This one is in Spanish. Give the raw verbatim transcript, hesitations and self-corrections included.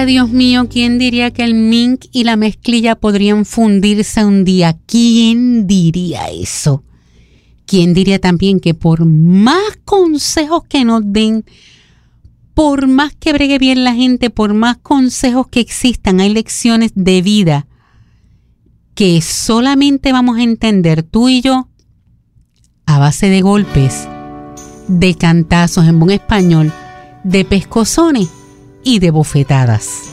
Dios mío, ¿quién diría que el mink y la mezclilla podrían fundirse un día? ¿Quién diría eso? ¿Quién diría también que por más consejos que nos den, por más que bregue bien la gente, por más consejos que existan, hay lecciones de vida que solamente vamos a entender tú y yo a base de golpes, de cantazos en buen español, de pescozones y de bofetadas?